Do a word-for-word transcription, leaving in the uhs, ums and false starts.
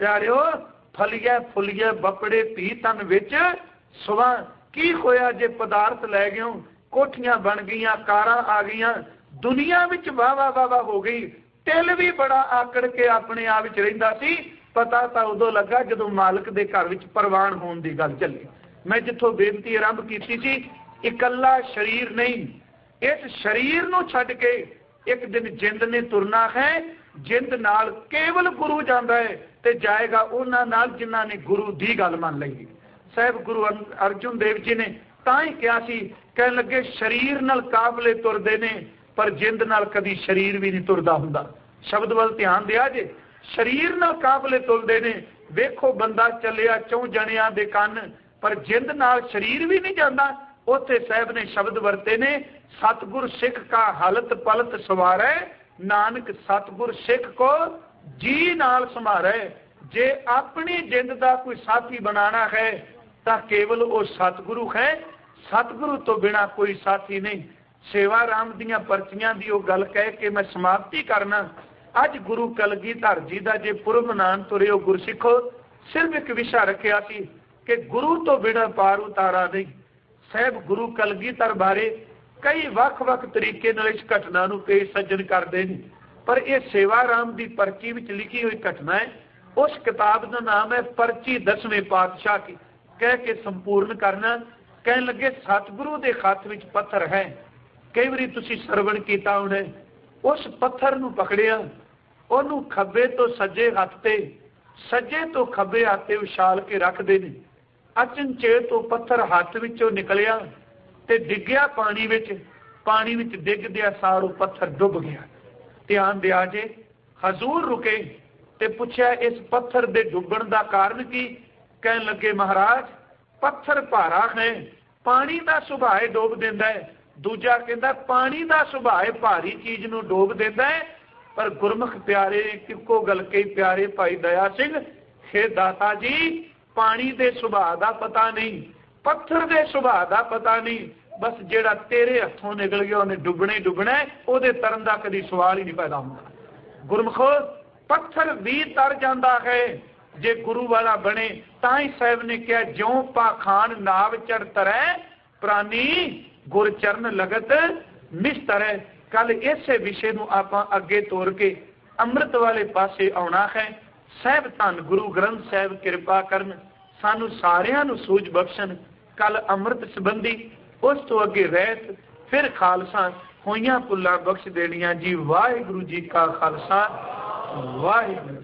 प्यारिओ फलिए फुलिए बपड़े भी तन विच सुवा की होया जे पदार्थ लै गए, कोठियां बन गई, कारां आ गई, दुनिया विच वाह वाह वाह वाह हो गई। तिल भी बड़ा आकड़ के अपने आप विच रहिंदा सी। पता तो उदों लगा जदों मालिक दे घर विच प्रवान होने की गल चली। मैं जिथों बेनती आरंभ की सी, इकल्ला शरीर नहीं, इस शरीर नूं छड्ड के एक दिन जिंद ने तुरना है। जिंद नाल केवल गुरु जांदा है ते जाएगा उन्हां नाल जिन्हां ने गुरु दी गल मान लई। साहब गुरु अर्जुन देव जी ने तां ही कहा सी, कहण लगे शरीर नाल काफले तुरदे ने पर जिंद नाल कदी शरीर भी नहीं तुरदा हुंदा। शब्द वल ध्यान दिया जे, शरीर नाल काफले तुरदे ने। वेखो बंदा चलिया चौं जणियां दे कंन, पर जिंद नाल शरीर भी नहीं जांदा। उत्थे साहब ने शब्द वरते ने, सतगुर सिख का हलत पलत सवारै, नानक सतगुर सिख को जी नाल संभारै। जे अपनी जिंद का कोई साथी बनाना है तो केवल वो सतगुरु है, सतगुरु तो बिना कोई साथी नहीं। सेवा राम दियां परचियां दी ओह गल कह के मैं समाप्ति करना। अज गुरु कलगीधर जी का जे पुरब मनान तुरे हो गुरसिखो, सिर्फ एक विषय रखिया सी कि गुरु तो बिना पार उतारा नहीं। साहब गुरु कलगीधर बारे कई वख वख तरीके नाल इस घटना नूं पेश सज्जन करते हैं, पर यह सेवा राम की परची विच लिखी हुई घटना है। उस किताब का नाम है परची दसवें पातशाह की। कह के संपूर्ण करना, कह लगे सतगुरु के हथ विच पत्थर है। कई बार तुसीं सरवण कीता होना, उस पत्थर नूं पकड़िया, उहनूं खब्बे तो सज्जे हथ ते सज्जे तो खब्बे हथ ते उछाल के रखते हैं। अचनचेत तो पत्थर हथ विचों निकलिया ते डिग्गिया पानी विच। पानी विच डिगदिया सार वो पत्थर डुब गया। ध्यान दिया जे, हजूर रुके ते पुछया इस पत्थर दे डुबण दा कारण की? कहन लगे महाराज पत्थर भारा है, पानी का सुभाव डोब देंदा है। दूजा कहंदा पानी का सुभाव भारी चीज नूं डोब देंदा है। पर गुरमुख प्यारे इक्को गल कही, प्यारे भाई दया सिंह, हे दाता जी पानी के सुभाव का पता नहीं, पत्थर के सुभाव का पता नहीं, बस जेड़ा तेरे हथों निकल गया उन्हें डुबने डुबना है, उहदे तरन का कभी सवाल ही नहीं पैदा होता। गुरमुखो पत्थर भी तर जाता है जे गुरु वाला बने। ताई साहब ने कहा ज्यों पाखान नाव चढ़ तरह प्राणी गुर चरण लगत निस्तर। कल इस विषय नूं आपां अगे तोड़ के अमृत वाले पासे आउणा है। साहब धन गुरु ग्रंथ साहब कृपा करन, सानू सारियां नूं सूझ बख्शण। कल अमृत संबंधी, उस तो अगे रहत, फिर खालसा होइयां भुल्लां बख्श देणियां जी। वाहिगुरू जी का खालसा, वाहिगुरू।